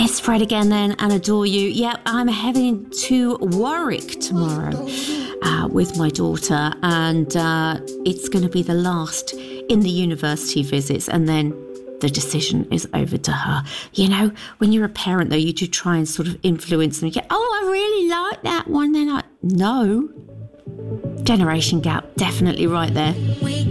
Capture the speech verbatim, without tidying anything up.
Yes, Fred again then, and adore you. Yep, I'm heading to Warwick tomorrow uh, with my daughter, and uh, it's going to be the last in the university visits, and then the decision is over to her. You know, when you're a parent, though, you do try and sort of influence them. You get, oh, I really like that one. They're like, no. Generation gap, definitely right there.